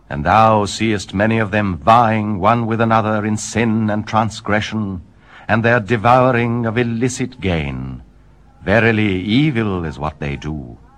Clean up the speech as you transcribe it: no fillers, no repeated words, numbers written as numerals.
And thou seest many of them vying one with another in sin and transgression, and their devouring of illicit gain. Verily, evil is what they do.